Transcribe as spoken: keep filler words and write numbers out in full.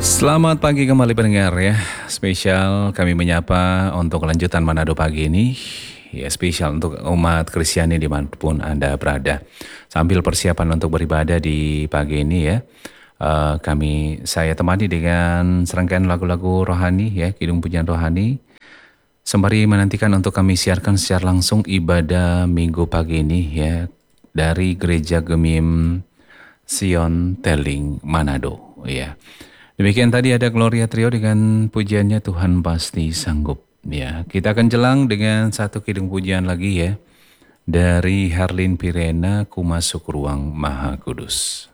Selamat pagi kembali pendengar ya. Spesial kami menyapa untuk kelanjutan Manado pagi ini. Ya spesial untuk umat Kristiani dimanapun Anda berada. Sambil persiapan untuk beribadah di pagi ini ya. eh, kami saya temani dengan serangkaian lagu-lagu rohani ya, kidung pujian rohani. Sembari menantikan untuk kami siarkan secara langsung ibadah minggu pagi ini ya dari Gereja Gemim Sion Teling Manado ya. Demikian tadi ada Gloria Trio dengan pujiannya Tuhan Pasti Sanggup. Ya, kita akan jelang dengan satu kidung pujian lagi ya dari Herlin Pirena, Ku Masuk Ruang Maha Kudus.